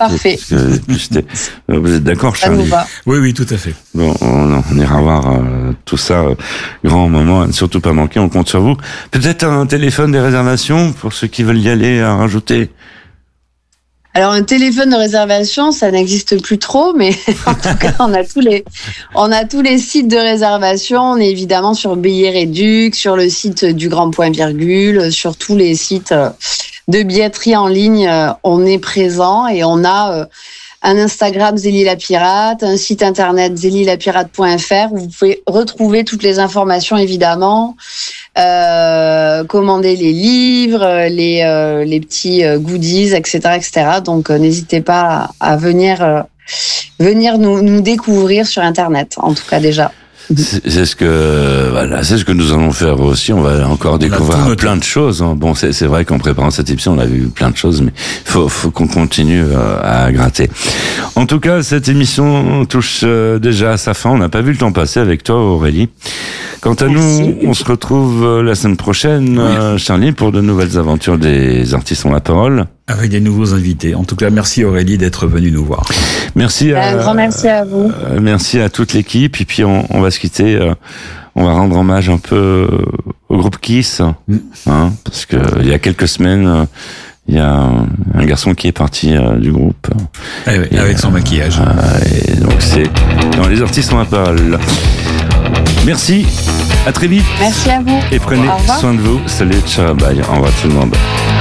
Parfait. Vous êtes d'accord, Charlie? Ça nous va. Oui, tout à fait. Bon, on ira voir tout ça. Grand moment, à ne surtout pas manquer, on compte sur vous. Peut-être un téléphone des réservations pour ceux qui veulent y aller à rajouter. Alors un téléphone de réservation, ça n'existe plus trop, mais en tout cas, on a tous les sites de réservation. On est évidemment sur Billets Réduc, sur le site du Grand Point Virgule, sur tous les sites de billetterie en ligne. On est présent et on a un Instagram Zélie la Pirate, un site internet zelielapirate.fr où vous pouvez retrouver toutes les informations évidemment. Commander les livres, les petits goodies, etc. Donc n'hésitez pas à venir nous découvrir sur Internet, en tout cas déjà. C'est ce que nous allons faire aussi. On va encore découvrir plein de choses. Bon, c'est vrai qu'en préparant cette émission, on a vu plein de choses, mais faut qu'on continue à gratter. En tout cas, cette émission touche déjà à sa fin. On n'a pas vu le temps passer avec toi, Aurélie. Quant à nous, on se retrouve la semaine prochaine, Charlie, pour de nouvelles aventures des artistes ont la parole. Avec des nouveaux invités. En tout cas, merci Aurélie d'être venue nous voir. Merci. Un grand merci à vous. Merci à toute l'équipe. Et puis on va se quitter. On va rendre hommage un peu au groupe Kiss, parce que il y a quelques semaines, il y a un garçon qui est parti du groupe. Avec son maquillage. Et donc c'est dans les artistes ont la parole. Merci. À très vite. Merci à vous. Et prenez soin de vous. Salut, ciao, bye. Au revoir tout le monde.